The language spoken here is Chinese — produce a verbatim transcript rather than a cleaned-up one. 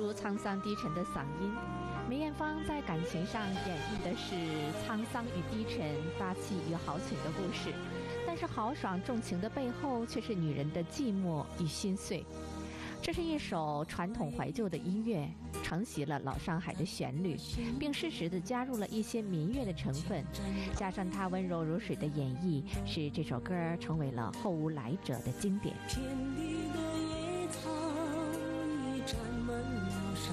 出沧桑低沉的嗓音。梅艳芳在感情上演绎的是沧桑与低沉、大气与豪情的故事，但是豪爽重情的背后却是女人的寂寞与心碎。这是一首传统怀旧的音乐，承袭了老上海的旋律，并适时地加入了一些民乐的成分，加上它温柔如水的演绎，使这首歌成为了后无来者的经典。 天地